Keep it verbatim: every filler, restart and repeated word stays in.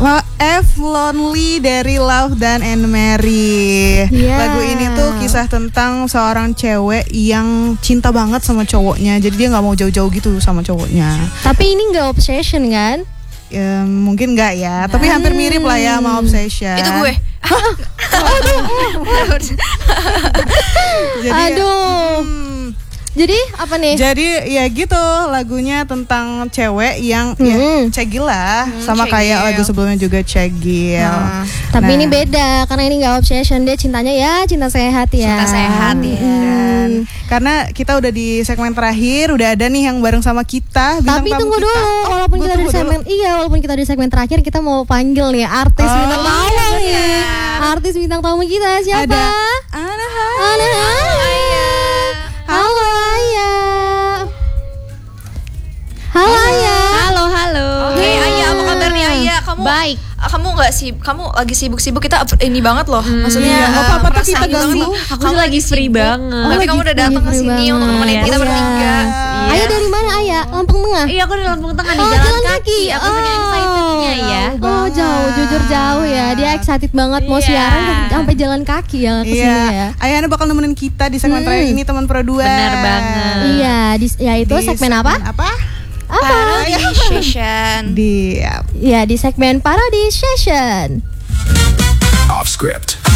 F Lonely dari Love Dan and Mary. Yeah. Lagu ini tuh kisah tentang seorang cewek yang cinta banget sama cowoknya. Jadi dia nggak mau jauh-jauh gitu sama cowoknya. Tapi ini nggak obsession kan? Ya, mungkin nggak ya, tapi hampir mirip lah ya sama Obsession. Itu gue. Jadi, Aduh. hmm, Jadi apa nih? Jadi ya gitu, lagunya tentang cewek yang Hmm. ya cegil lah, Hmm, sama cegil. kayak lagu sebelumnya juga cegil. Nah. Tapi Nah. ini beda karena ini nggak obsession, dia cintanya ya cinta sehat ya. Cinta sehat ya. Dan karena kita udah di segmen terakhir, udah ada nih yang bareng sama kita. bintang Tapi tamu tunggu kita. dulu, Oh, walaupun gua kita di tunggu segmen dulu. iya, walaupun kita di segmen terakhir kita mau panggil nih artis Oh, bintang tamu iya, nih. benar. Artis bintang tamu kita siapa? Ada Ana Hai. Ana Hai. Halo Ayah. Halo Ayah. Halo, halo. Oke, Ayah, apa kabar nih Ayah? Kamu Baik. ah, Kamu nggak sih, kamu lagi sibuk-sibuk, kita ini banget loh. Maksudnya iya, nggak eh, apa-apa, merasa kita banget ganggu. loh. Aku Kamu lagi free sibuk. banget. Tapi lagi- kamu udah datang ke lagi free sini banget. untuk nemenin kita Iya. bertiga. Iya. Ayah dari mana Ayah? Lampung Tengah. Iya, aku di Lampung Tengah di Oh, jalan, jalan kaki. kaki. Aku saking excitednya ya. Oh jauh, jujur jauh ya. Dia excited banget mau Iya. siaran sampai jalan kaki ya ke sini Iya, ya. Ayah Ana bakal nemenin kita di segmen Hmm. terakhir ini, teman Pro dua. Benar banget. Iya, di, ya itu Di segmen apa? Apa? Apa? Parody session. Di Ya di segmen Parody Session. Off script.